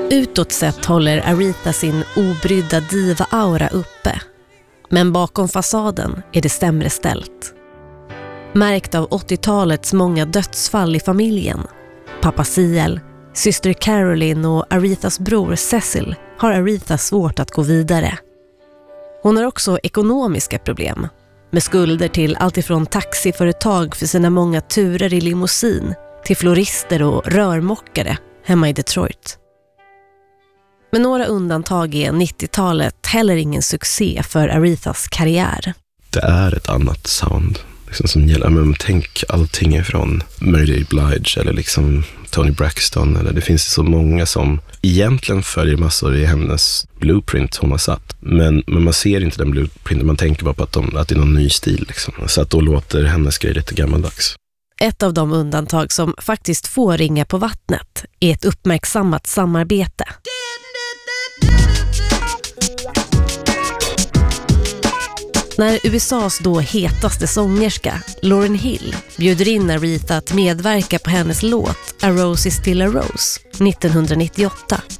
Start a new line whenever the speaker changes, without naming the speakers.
Utåt sett håller Aretha sin obrydda diva-aura uppe. Men bakom fasaden är det sämre ställt. Märkt av 80-talets många dödsfall i familjen. Pappa Ciel, syster Caroline och Arethas bror Cecil har Aretha svårt att gå vidare. Hon har också ekonomiska problem. Med skulder till alltifrån taxiföretag för sina många turer i limousin till florister och rörmockare hemma i Detroit. Men några undantag är 90-talet heller ingen succé för Arethas karriär.
Det är ett annat sound liksom, som gäller, men tänk allting ifrån Mary J. Blige eller liksom Tony Braxton, eller det finns så många som egentligen följer massor i hennes blueprint hon har satt, men man ser inte den blueprinten, man tänker bara på att det är någon ny stil liksom. Så att då låter hennes grej lite gammaldags.
Ett av de undantag som faktiskt får ringa på vattnet är ett uppmärksammat samarbete. När USAs då hetaste sångerska, Lauryn Hill, bjuder in Aretha att medverka på hennes låt A Rose is still a Rose 1998